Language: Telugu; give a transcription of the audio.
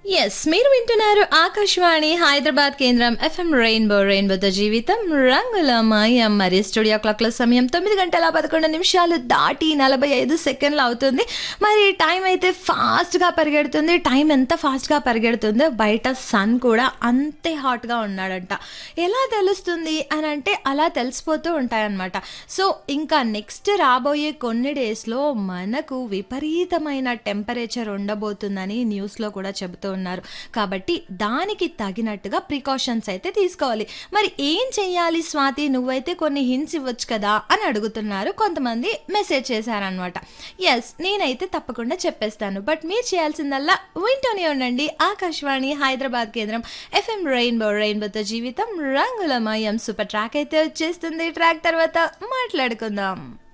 మీరు వింటున్నారు ఆకాశవాణి హైదరాబాద్ కేంద్రం ఎఫ్ఎం రెయిన్బోతో జీవితం రంగులమయం. మరి స్టూడియో క్లాక్ల సమయం 9:11 దాటి 45 అవుతుంది. మరి టైం అయితే ఫాస్ట్గా పరిగెడుతుంది. టైం ఎంత ఫాస్ట్గా పరిగెడుతుందో బయట సన్ కూడా అంతే హాట్గా ఉన్నాడంట. ఎలా తెలుస్తుంది అని అంటే అలా తెలిసిపోతూ ఉంటాయన్నమాట. సో ఇంకా నెక్స్ట్ రాబోయే కొన్ని డేస్లో మనకు విపరీతమైన టెంపరేచర్ ఉండబోతుందని న్యూస్లో కూడా చెబుతూ ఉన్నారు. కాబట్టి దానికి తగినట్టుగా ప్రికాషన్స్ అయితే తీసుకోవాలి. మరి ఏం చెయ్యాలి స్వాతి, నువ్వైతే కొన్ని హింట్స్ ఇవ్వచ్చు కదా అని అడుగుతున్నారు. కొంతమంది మెసేజ్ చేశారనమాట. నేనైతే తప్పకుండా చెప్పేస్తాను. బట్ మీరు చేయాల్సిందల్లా వింటూనే ఉండండి ఆకాశవాణి హైదరాబాద్ కేంద్రం ఎఫ్ఎం రెయిన్బోతో జీవితం రంగులమయం. సూపర్ ట్రాక్ అయితే వచ్చేస్తుంది. ట్రాక్ తర్వాత మాట్లాడుకుందాం.